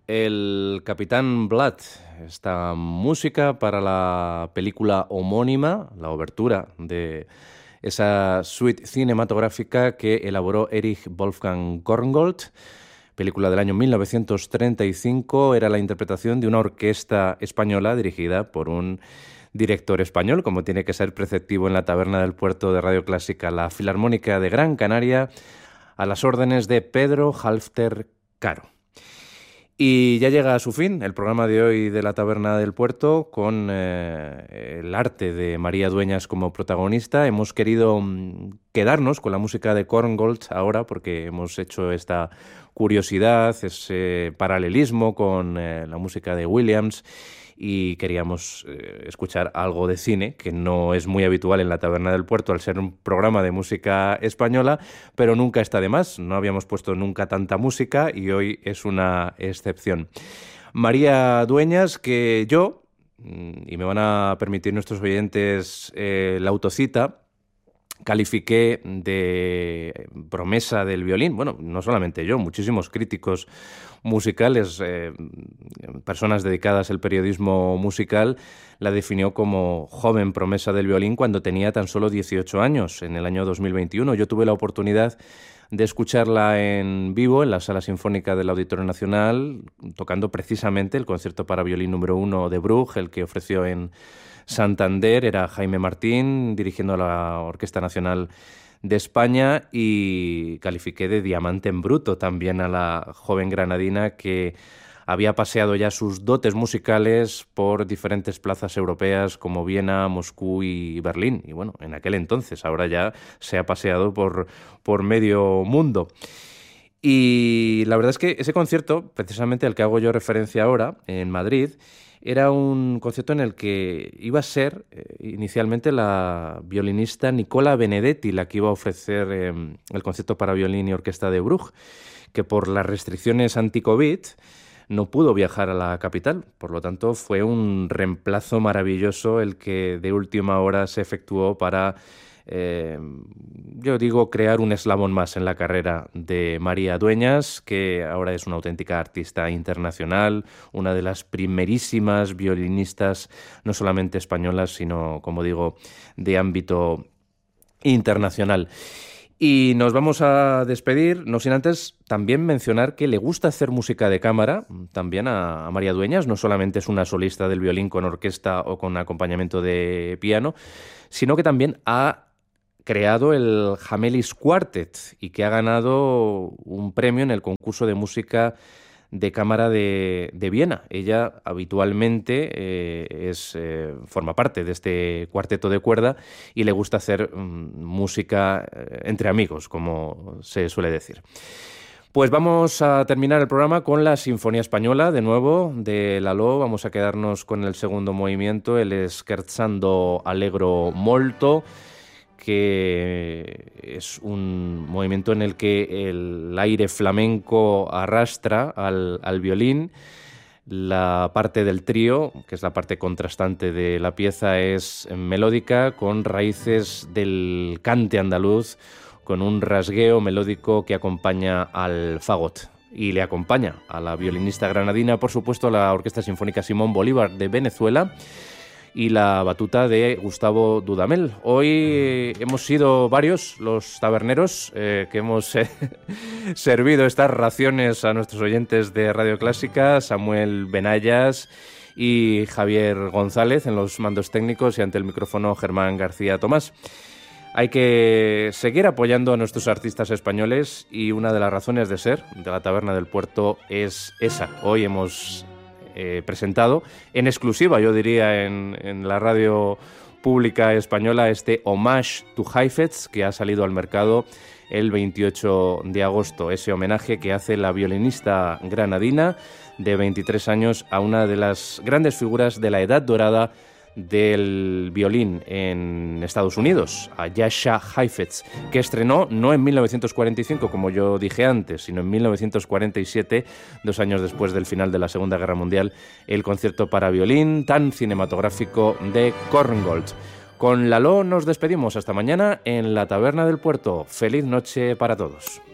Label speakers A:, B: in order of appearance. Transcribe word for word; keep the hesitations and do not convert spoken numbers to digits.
A: El Capitán Blood, esta música para la película homónima, la obertura de esa suite cinematográfica que elaboró Erich Wolfgang Korngold, película del año mil novecientos treinta y cinco, era la interpretación de una orquesta española dirigida por un director español, como tiene que ser preceptivo en la Taberna del Puerto de Radio Clásica, la Filarmónica de Gran Canaria, a las órdenes de Pedro Halfter Caro. Y ya llega a su fin el programa de hoy de la Taberna del Puerto con eh, el arte de María Dueñas como protagonista. Hemos querido quedarnos con la música de Korngold ahora porque hemos hecho esta curiosidad, ese paralelismo con eh, la música de Williams y queríamos eh, escuchar algo de cine, que no es muy habitual en la Taberna del Puerto al ser un programa de música española, pero nunca está de más. No habíamos puesto nunca tanta música y hoy es una excepción. María Dueñas, que yo, y me van a permitir nuestros oyentes eh, la autocita, califiqué de promesa del violín. Bueno, no solamente yo, muchísimos críticos musicales, eh, personas dedicadas al periodismo musical, la definió como joven promesa del violín cuando tenía tan solo dieciocho años, en el año dos mil veintiuno. Yo tuve la oportunidad de escucharla en vivo en la Sala Sinfónica del Auditorio Nacional, tocando precisamente el concierto para violín número uno de Bruch, el que ofreció en Santander. Era Jaime Martín dirigiendo a la Orquesta Nacional de España, y califiqué de diamante en bruto también a la joven granadina que había paseado ya sus dotes musicales por diferentes plazas europeas como Viena, Moscú y Berlín. Y bueno, en aquel entonces, ahora ya se ha paseado por, por medio mundo. Y la verdad es que ese concierto, precisamente al que hago yo referencia ahora, en Madrid, era un concierto en el que iba a ser eh, inicialmente la violinista Nicola Benedetti la que iba a ofrecer eh, el concierto para violín y orquesta de Bruch, que por las restricciones anti-COVID no pudo viajar a la capital. Por lo tanto, fue un reemplazo maravilloso el que de última hora se efectuó para, eh, yo digo, crear un eslabón más en la carrera de María Dueñas, que ahora es una auténtica artista internacional, una de las primerísimas violinistas, no solamente españolas, sino, como digo, de ámbito internacional. Y nos vamos a despedir, no sin antes también mencionar que le gusta hacer música de cámara, también a, a María Dueñas. No solamente es una solista del violín con orquesta o con acompañamiento de piano, sino que también ha creado el Hamelis Quartet y que ha ganado un premio en el concurso de música de cámara de, de Viena. Ella habitualmente eh, es, eh, forma parte de este cuarteto de cuerda y le gusta hacer mm, música eh, entre amigos, como se suele decir. Pues vamos a terminar el programa con la Sinfonía Española, de nuevo, de Lalo. Vamos a quedarnos con el segundo movimiento, el Scherzando Allegro Molto, que es un movimiento en el que el aire flamenco arrastra al, al violín. La parte del trío, que es la parte contrastante de la pieza, es melódica con raíces del cante andaluz, con un rasgueo melódico que acompaña al fagot. Y le acompaña a la violinista granadina, por supuesto, la Orquesta Sinfónica Simón Bolívar de Venezuela, y la batuta de Gustavo Dudamel. Hoy hemos sido varios los taberneros eh, que hemos eh, servido estas raciones a nuestros oyentes de Radio Clásica: Samuel Benayas y Javier González en los mandos técnicos, y ante el micrófono Germán García Tomás. Hay que seguir apoyando a nuestros artistas españoles, y una de las razones de ser de la Taberna del Puerto es esa. Hoy hemos Eh, presentado en exclusiva, yo diría, en, en la radio pública española, este Hommage to Heifetz, que ha salido al mercado el veintiocho de agosto, ese homenaje que hace la violinista granadina de veintitrés años a una de las grandes figuras de la edad dorada del violín en Estados Unidos, a Jascha Heifetz, que estrenó no en mil novecientos cuarenta y cinco, como yo dije antes, sino en mil novecientos cuarenta y siete, dos años después del final de la Segunda Guerra Mundial, el concierto para violín tan cinematográfico de Korngold. Con Lalo nos despedimos hasta mañana en la Taberna del Puerto. Feliz noche para todos.